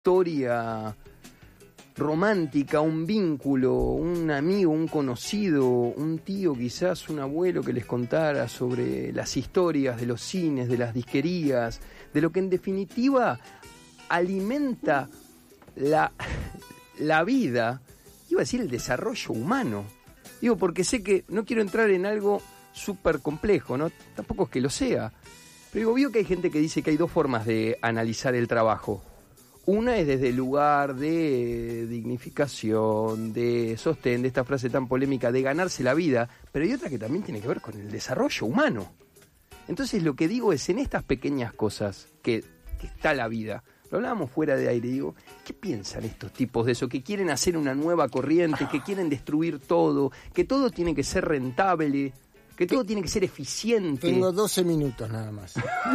historia romántica, un vínculo, un amigo, un conocido, un tío quizás, un abuelo que les contara sobre las historias de los cines, de las disquerías, de lo que en definitiva alimenta la vida, iba a decir el desarrollo humano. Digo, porque sé que no quiero entrar en algo súper complejo, ¿no? Tampoco es que lo sea. Pero digo, veo que hay gente que dice que hay dos formas de analizar el trabajo. Una es desde el lugar de dignificación, de sostén, de esta frase tan polémica, de ganarse la vida, pero hay otra que también tiene que ver con el desarrollo humano. Entonces lo que digo es, en estas pequeñas cosas que está la vida, lo hablábamos fuera de aire, digo, ¿qué piensan estos tipos de eso? Que quieren hacer una nueva corriente, que quieren destruir todo, que todo tiene que ser rentable, que todo tiene que ser eficiente. Tengo 12 minutos nada más.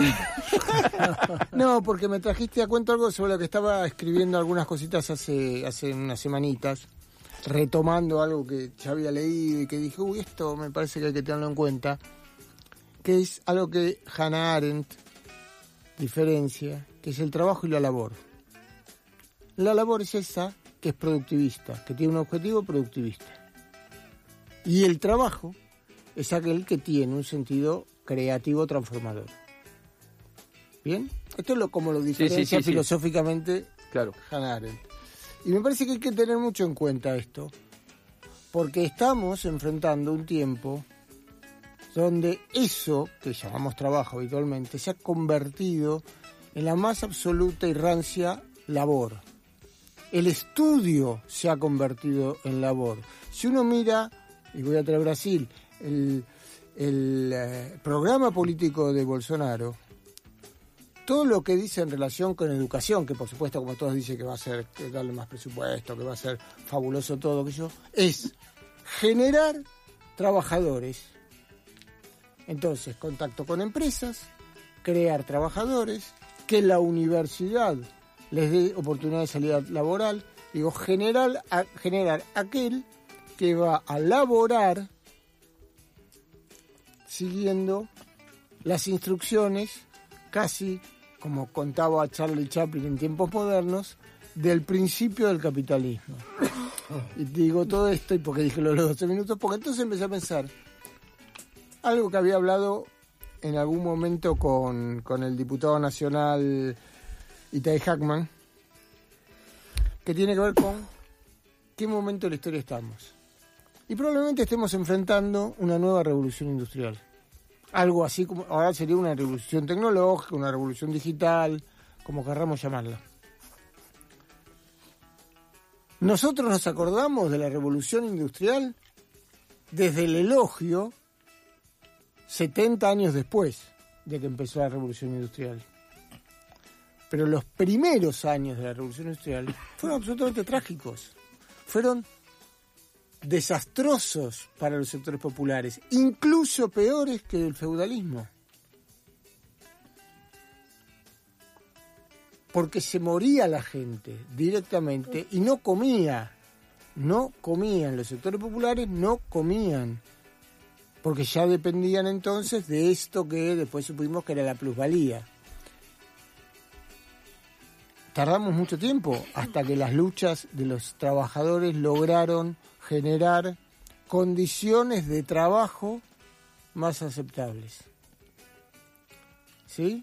No, porque me trajiste a cuento algo sobre lo que estaba escribiendo algunas cositas hace unas semanitas, retomando algo que ya había leído y que dije, esto me parece que hay que tenerlo en cuenta, que es algo que Hannah Arendt diferencia, que es el trabajo y la labor. La labor es esa que es productivista, que tiene un objetivo productivista. Y el trabajo es aquel que tiene un sentido creativo transformador. ¿Bien? Esto es como lo diferencia filosóficamente claro. Hannah Arendt. Y me parece que hay que tener mucho en cuenta esto, porque estamos enfrentando un tiempo donde eso que llamamos trabajo habitualmente se ha convertido en la más absoluta y rancia labor. El estudio se ha convertido en labor. Si uno mira, y voy a traer Brasil, el programa político de Bolsonaro, todo lo que dice en relación con educación, que por supuesto, como todos dicen que va a ser que darle más presupuesto, que va a ser fabuloso todo, que yo, es generar trabajadores. Entonces, contacto con empresas, crear trabajadores, que la universidad les dé oportunidad de salida laboral, digo, generar aquel que va a laborar siguiendo las instrucciones, casi como contaba Charlie Chaplin en tiempos modernos, del principio del capitalismo. Y digo todo esto, y porque dije los 12 minutos, porque entonces empecé a pensar algo que había hablado en algún momento con el diputado nacional Itai Hackman, que tiene que ver con qué momento de la historia estamos. Y probablemente estemos enfrentando una nueva revolución industrial. Algo así como, ahora sería una revolución tecnológica, una revolución digital, como querramos llamarla. Nosotros nos acordamos de la revolución industrial desde el elogio 70 años después de que empezó la revolución industrial. Pero los primeros años de la revolución industrial fueron absolutamente trágicos. Fueron desastrosos para los sectores populares, incluso peores que el feudalismo. Porque se moría la gente directamente y no comían. Los sectores populares no comían, porque ya dependían entonces de esto que después supimos que era la plusvalía. Tardamos mucho tiempo hasta que las luchas de los trabajadores lograron generar condiciones de trabajo más aceptables. ¿Sí?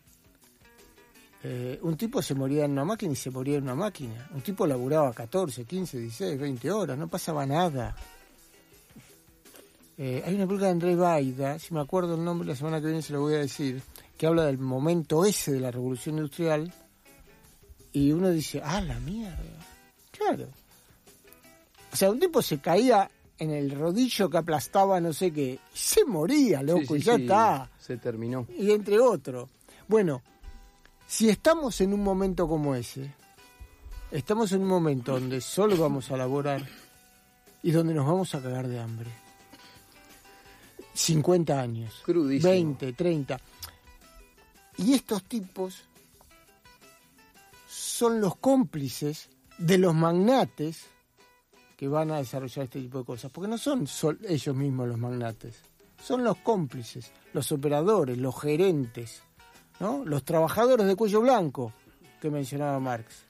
Un tipo se moría en una máquina y se moría en una máquina. Un tipo laburaba 14, 15, 16, 20 horas, no pasaba nada. Hay una película de Andrés Baida, si me acuerdo el nombre, la semana que viene se lo voy a decir, que habla del momento ese de la revolución industrial, y uno dice, la mierda, claro. O sea, un tipo se caía en el rodillo que aplastaba no sé qué, se moría, loco, y ya está. Se terminó. Y entre otros. Bueno, si estamos en un momento como ese, estamos en un momento donde solo vamos a laborar y donde nos vamos a cagar de hambre. 50 años, crudísimo. 20, 30. Y estos tipos son los cómplices de los magnates que van a desarrollar este tipo de cosas, porque no son ellos mismos los magnates, son los cómplices, los operadores, los gerentes, ¿no? Los trabajadores de cuello blanco que mencionaba Marx.